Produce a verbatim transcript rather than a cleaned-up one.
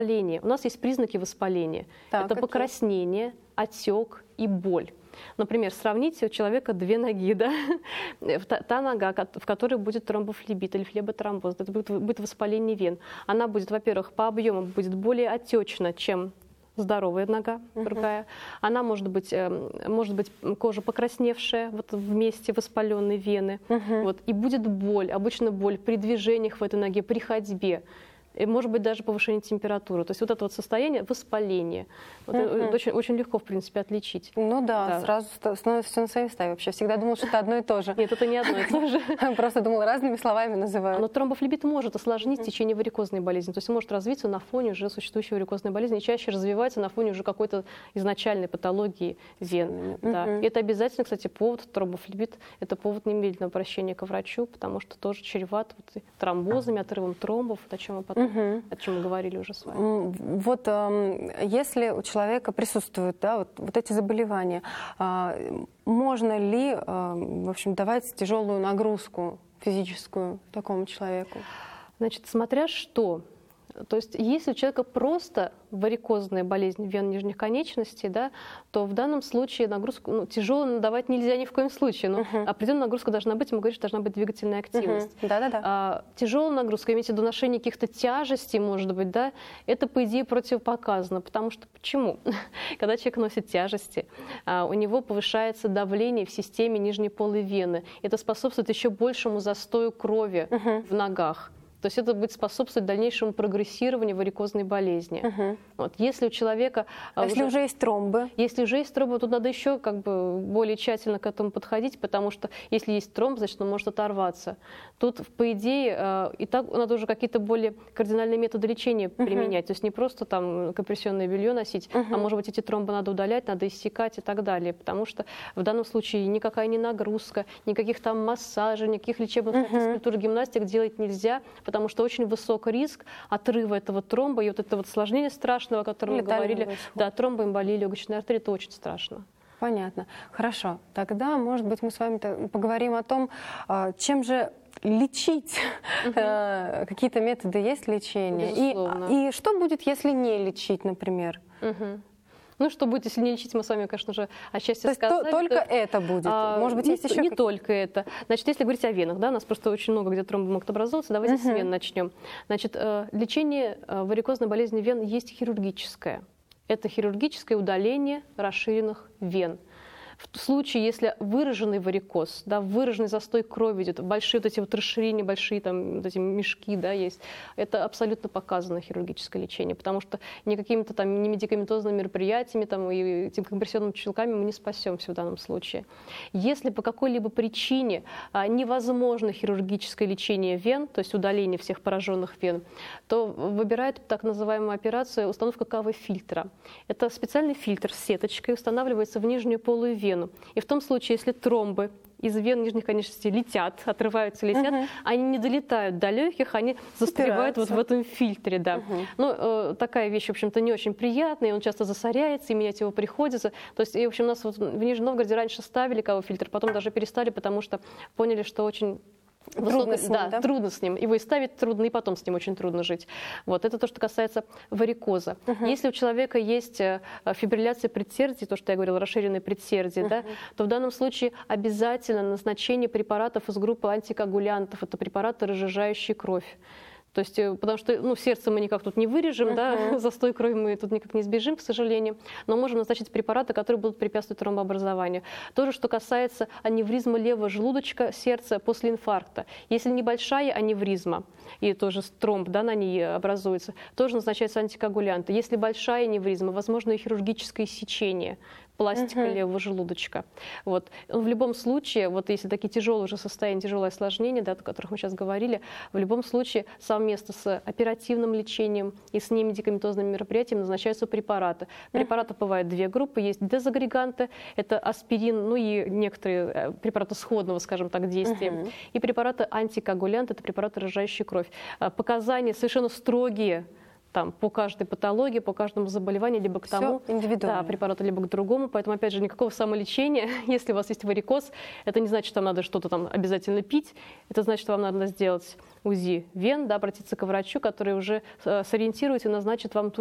У нас есть признаки воспаления. Так, это какие? покраснение, отек и боль. Например, сравните у человека две ноги, да? та, та нога, в которой будет тромбофлебит или флеботромбоз, это будет, будет воспаление вен. Она будет, во-первых, по объему будет более отечна, чем здоровая нога, другая. Uh-huh. Она может быть, может быть кожа покрасневшая, вот в месте воспаленной вены. Uh-huh. Вот, и будет боль, обычно боль при движениях в этой ноге, при ходьбе. И может быть даже повышение температуры. То есть вот это вот состояние воспаления. Вот uh-huh. это очень, очень легко, в принципе, отличить. Ну да, да. Сразу становится все на свои места. Я вообще всегда думала, что это одно и то же. Нет, это не одно и то же. Просто думала, разными словами называют. Но тромбофлебит может осложнить течение варикозной болезни. То есть может развиться на фоне уже существующей варикозной болезни и чаще развивается на фоне уже какой-то изначальной патологии вен. Да. И это обязательно, кстати, повод, тромбофлебит, это повод немедленного обращения к врачу, потому что тоже чреват вот тромбозами, отрывом тромбов, о чем мы потом Угу. о чем мы говорили уже с вами. Вот э, если у человека присутствуют, да, вот, вот эти заболевания, э, можно ли, э, в общем, давать тяжелую нагрузку физическую такому человеку? Значит, смотря что. То есть, если у человека просто варикозная болезнь вен нижних конечностей, да, то в данном случае нагрузку ну, тяжелую надавать нельзя ни в коем случае. Но uh-huh. определенная нагрузка должна быть, мы говорим, что должна быть двигательная активность. Uh-huh. Да-да-да. А, тяжелая нагрузка, имеется в виду ношение каких-то тяжестей, может быть, да, это, по идее, противопоказано. Потому что почему? Когда человек носит тяжести, а, у него повышается давление в системе нижней полой вены. Это способствует еще большему застою крови uh-huh. в ногах. То есть это будет способствовать дальнейшему прогрессированию варикозной болезни. Uh-huh. Вот. Если у человека... А уже, если уже есть тромбы? Если уже есть тромбы, то надо еще как бы более тщательно к этому подходить, потому что если есть тромб, значит, он может оторваться. Тут, по идее, и так надо уже какие-то более кардинальные методы лечения uh-huh. применять. То есть не просто там компрессионное белье носить, uh-huh. а может быть эти тромбы надо удалять, надо иссекать и так далее. Потому что в данном случае никакая не нагрузка, никаких там массажей, никаких лечебных uh-huh. физкультур, гимнастик делать нельзя, потому что очень высок риск отрыва этого тромба и вот это вот осложнение страшного, о котором мы говорили, да, тромбоэмболия легочной артерии, это очень страшно. Понятно. Хорошо. Тогда, может быть, мы с вами поговорим о том, чем же лечить, uh-huh. какие-то методы есть лечения, и, и что будет, если не лечить, например. Uh-huh. Ну, что будет, если не лечить, мы с вами, конечно же, отчасти сказали. То сказали. есть только то, это будет? А, Может быть, не, есть еще Не какие-то? только это. Значит, если говорить о венах, да, у нас просто очень много где тромбы могут образовываться, давайте uh-huh. с вен начнем. Значит, лечение варикозной болезни вен есть хирургическое. Это хирургическое удаление расширенных вен. В случае, если выраженный варикоз, да, выраженный застой крови идет, большие вот эти вот расширения, большие там вот эти мешки, да, есть, это абсолютно показано хирургическое лечение, потому что не какими-то там не медикаментозными мероприятиями там, и этими компрессионными чулками мы не спасемся в данном случае. Если по какой-либо причине а, невозможно хирургическое лечение вен, то есть удаление всех пораженных вен, то выбирают так называемую операцию установка КВ-фильтра. Это специальный фильтр с сеточкой, устанавливается в нижнюю полую вену. И в том случае, если тромбы из вен нижних конечностей летят, отрываются, летят, uh-huh. они не долетают до легких, они застревают вот в этом фильтре. Да. Uh-huh. Ну, э, такая вещь, в общем-то, не очень приятная, он часто засоряется, и менять его приходится. То есть, и, в общем, у нас вот в Нижнем Новгороде раньше ставили КВ-фильтр, потом даже перестали, потому что поняли, что очень... Трудно с ним, да, да? трудно с ним. Его и ставить трудно, и потом с ним очень трудно жить. Вот. Это то, что касается варикоза. Uh-huh. Если у человека есть фибрилляция предсердий, то, что я говорила, расширенные предсердия, uh-huh. да, то в данном случае обязательно назначение препаратов из группы антикоагулянтов. Это препараты, разжижающие кровь. То есть, потому что ну, сердце мы никак тут не вырежем, uh-huh. да, застой крови мы тут никак не избежим, к сожалению, но можем назначить препараты, которые будут препятствовать тромбообразованию. То же, что касается аневризмы левого желудочка, сердца после инфаркта. Если небольшая аневризма, и тоже тромб да, на ней образуется, тоже назначаются антикоагулянты. Если большая аневризма, возможно и хирургическое иссечение пластика uh-huh. левого желудочка. Вот. В любом случае, вот если такие тяжелые уже состояния, тяжелое осложнение, да, о которых мы сейчас говорили, в любом случае совместно с оперативным лечением и с немедикаментозными мероприятиями назначаются препараты. Препаратов uh-huh. бывает две группы. Есть дезагреганты, это аспирин, ну и некоторые препараты сходного, скажем так, действия. Uh-huh. И препараты антикоагулянты, это препараты, разжижающие кровь. Показания совершенно строгие там, по каждой патологии, по каждому заболеванию, либо к тому да, препарату, либо к другому. Поэтому, опять же, никакого самолечения. Если у вас есть варикоз, это не значит, что вам надо что-то там обязательно пить. Это значит, что вам надо сделать УЗИ вен, да, обратиться к врачу, который уже сориентирует и назначит вам ту